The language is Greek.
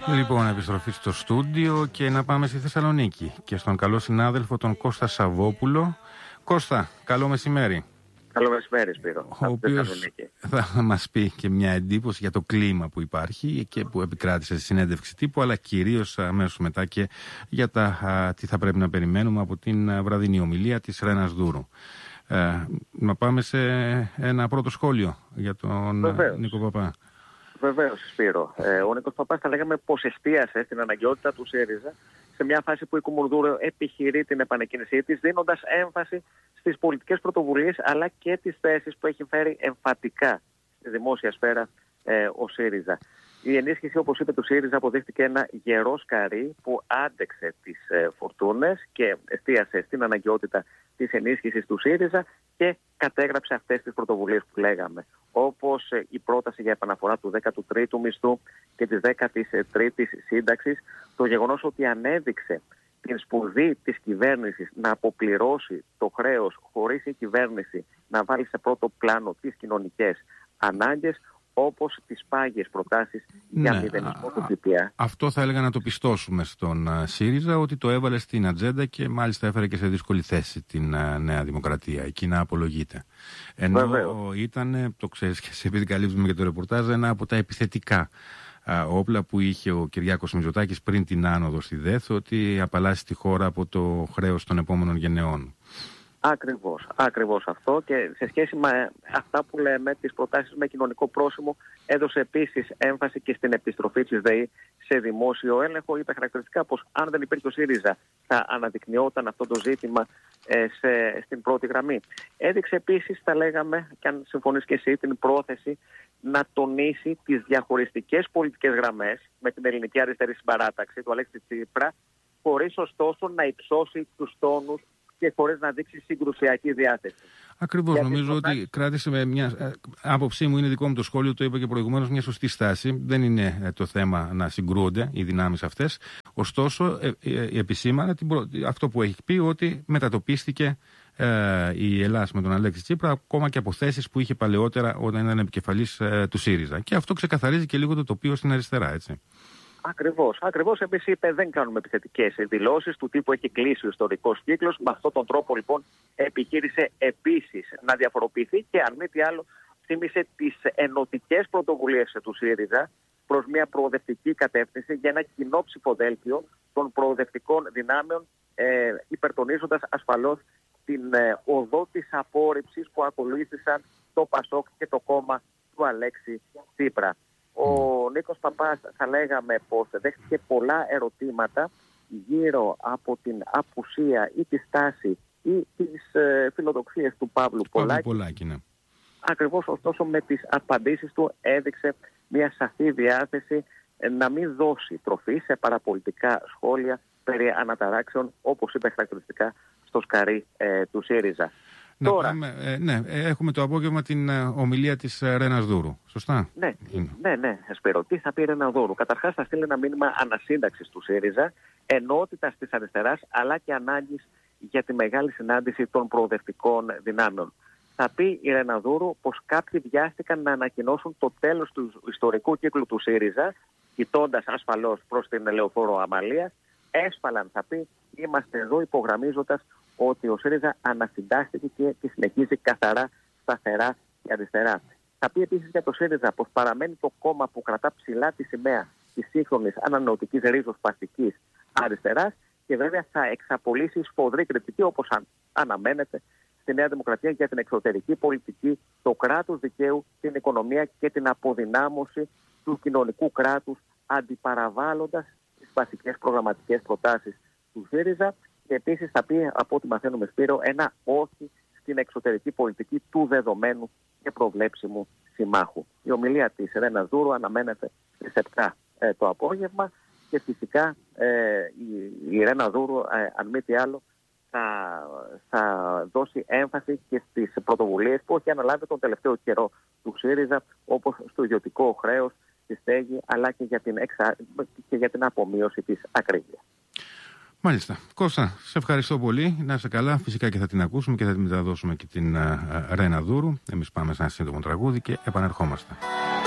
Λοιπόν, επιστροφή στο στούντιο και να πάμε στη Θεσσαλονίκη και στον καλό συνάδελφο τον Κώστα Σαββόπουλο. Κώστα, καλό μεσημέρι. Καλό μεσημέρι, Σπύρο. Ο οποίος θα μας πει και μια εντύπωση για το κλίμα που υπάρχει και που επικράτησε στη συνέντευξη τύπου, αλλά κυρίως αμέσως μετά και για τι θα πρέπει να περιμένουμε από την βραδινή ομιλία της Ρένας Δούρου. Να πάμε σε ένα πρώτο σχόλιο για τον Νίκο Παπά. Βεβαίως, Σπύρο. Ο Νίκος Παπάς θα λέγαμε πως εστίασε στην αναγκαιότητα του ΣΥΡΙΖΑ σε μια φάση που η Κουμουνδούρου επιχειρεί την επανεκκίνησή της, δίνοντας έμφαση στις πολιτικές πρωτοβουλίες αλλά και τις θέσεις που έχει φέρει εμφατικά στη δημόσια σφαίρα ο ΣΥΡΙΖΑ. Η ενίσχυση, όπως είπε, του ΣΥΡΙΖΑ αποδείχθηκε ένα γερό σκαρί που άντεξε τις φουρτούνες και εστίασε στην αναγκαιότητα της ενίσχυσης του ΣΥΡΙΖΑ και κατέγραψε αυτές τις πρωτοβουλίες που λέγαμε, όπως η πρόταση για επαναφορά του 13ου μισθού και της 13ης σύνταξης, το γεγονός ότι ανέδειξε την σπουδή της κυβέρνησης να αποπληρώσει το χρέος χωρίς η κυβέρνηση να βάλει σε πρώτο πλάνο τις κοινωνικές ανάγκες, όπως τις πάγιες προτάσεις για μηδενισμό του ΦΠΑ. Αυτό θα έλεγα να το πιστώσουμε στον ΣΥΡΙΖΑ, ότι το έβαλε στην ατζέντα και μάλιστα έφερε και σε δύσκολη θέση την Νέα Δημοκρατία. Εκεί να απολογείται. Ενώ ήταν, το ξέρεις και εσύ επειδή καλύπτουμε και το ρεπορτάζ, ένα από τα επιθετικά όπλα που είχε ο Κυριάκος Μητσοτάκης πριν την άνοδο στη ΔΕΘ, ότι απαλλάσσει τη χώρα από το χρέος των επόμενων γενεών. Ακριβώς αυτό, και σε σχέση με αυτά που λέμε, τις προτάσεις με κοινωνικό πρόσημο, έδωσε επίσης έμφαση και στην επιστροφή της ΔΕΗ σε δημόσιο έλεγχο. Είπε χαρακτηριστικά πως αν δεν υπήρχε ο ΣΥΡΙΖΑ θα αναδεικνυόταν αυτό το ζήτημα στην πρώτη γραμμή. Έδειξε επίσης, θα λέγαμε, και αν συμφωνείς και εσύ, την πρόθεση να τονίσει τις διαχωριστικές πολιτικές γραμμές με την ελληνική αριστερή συμπαράταξη του Αλέξη Τσίπρα, χωρίς ωστόσο να υψώσει τους τόνους και χωρίς να δείξει συγκρουσιακή διάθεση. Ακριβώς, νομίζω ότι κράτησε με μια άποψή μου, είναι δικό μου το σχόλιο, το είπα και προηγουμένως, μια σωστή στάση. Δεν είναι το θέμα να συγκρούονται οι δυνάμεις αυτές. Ωστόσο, επισήμανε αυτό που έχει πει, ότι μετατοπίστηκε η Ελλάδα με τον Αλέξη Τσίπρα, ακόμα και από θέσεις που είχε παλαιότερα όταν ήταν επικεφαλής του ΣΥΡΙΖΑ. Και αυτό ξεκαθαρίζει και λίγο το τοπίο στην αριστερά, έτσι. Ακριβώς. Εμείς είπε δεν κάνουμε επιθετικές δηλώσεις, του τύπου έχει κλείσει ο ιστορικός κύκλος. Με αυτόν τον τρόπο λοιπόν επιχείρησε επίσης να διαφοροποιηθεί και αν μη τι άλλο θύμισε τις ενωτικές πρωτοβουλίες του ΣΥΡΙΖΑ προς μια προοδευτική κατεύθυνση για ένα κοινό ψηφοδέλτιο των προοδευτικών δυνάμεων, υπερτονίζοντας ασφαλώς την οδό της απόρριψης που ακολούθησαν το ΠΑΣΟΚ και το κόμμα του Αλέξη Τσίπρα. Ο Νίκος Παπάς θα λέγαμε πως δέχτηκε πολλά ερωτήματα γύρω από την απουσία ή τη στάση ή τις φιλοδοξίες του Παύλου Πολάκη. Ναι. Ακριβώς, ωστόσο με τις απαντήσεις του έδειξε μια σαφή διάθεση να μην δώσει τροφή σε παραπολιτικά σχόλια περί αναταράξεων, όπως είπε χαρακτηριστικά στο σκαρί του ΣΥΡΙΖΑ. Τώρα, έχουμε το απόγευμα την ομιλία της Ρένας Δούρου. Σωστά? Ναι, Σπύρο. Τι θα πει η Ρένα Δούρου? Καταρχάς θα στείλει ένα μήνυμα ανασύνταξης του ΣΥΡΙΖΑ, ενότητας της αριστεράς, αλλά και ανάγκης για τη μεγάλη συνάντηση των προοδευτικών δυνάμεων. Θα πει η Ρένα Δούρου πως κάποιοι βιάστηκαν να ανακοινώσουν το τέλος του ιστορικού κύκλου του ΣΥΡΙΖΑ, κοιτώντας ασφαλώς προς την Λεωφόρο Αμαλία. Έσφαλαν, θα πει, είμαστε εδώ υπογραμμίζοντας ότι ο ΣΥΡΙΖΑ ανασυντάχθηκε και συνεχίζει καθαρά, σταθερά και αριστερά. Θα πει επίσης για το ΣΥΡΙΖΑ πως παραμένει το κόμμα που κρατά ψηλά τη σημαία της σύγχρονης ανανεωτικής ριζοσπαστικής αριστεράς και βέβαια θα εξαπολύσει σφοδρή κριτική, όπως αναμένεται, στη Νέα Δημοκρατία για την εξωτερική πολιτική, το κράτος δικαίου, την οικονομία και την αποδυνάμωση του κοινωνικού κράτους, αντιπαραβάλλοντας τις βασικές προγραμματικές προτάσεις του ΣΥΡΙΖΑ. Και επίσης θα πει, από ό,τι μαθαίνουμε, Σπύρο, ένα όχι στην εξωτερική πολιτική του δεδομένου και προβλέψιμου συμμάχου. Η ομιλία της Ρένας Δούρου αναμένεται στις 7 το απόγευμα και φυσικά η Ρένα Δούρου, αν μη τι άλλο, θα δώσει έμφαση και στις πρωτοβουλίες που έχει αναλάβει τον τελευταίο καιρό του ΣΥΡΙΖΑ, όπως στο ιδιωτικό χρέος, στη στέγη, αλλά και για την απομείωση της ακρίβειας. Μάλιστα. Κώστα, σε ευχαριστώ πολύ. Να είσαι καλά. Φυσικά και θα την ακούσουμε και θα την μεταδώσουμε και την Ρένα Δούρου. Εμείς πάμε σε ένα σύντομο τραγούδι και επανερχόμαστε.